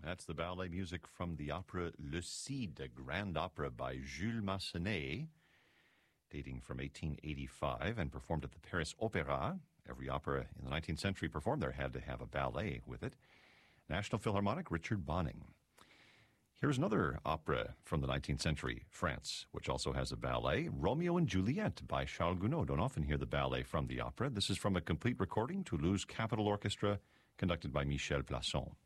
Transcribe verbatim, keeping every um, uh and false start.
That's the ballet music from the opera Le Cid, a grand opera by Jules Massenet, dating from eighteen eighty-five and performed at the Paris Opéra. Every opera in the nineteenth century performed there had to have a ballet with it. National Philharmonic, Richard Bonning. Here's another opera from the nineteenth century, France, which also has a ballet, Romeo and Juliet by Charles Gounod. Don't often hear the ballet from the opera. This is from a complete recording, Toulouse Capitol Orchestra, conducted by Michel Plasson.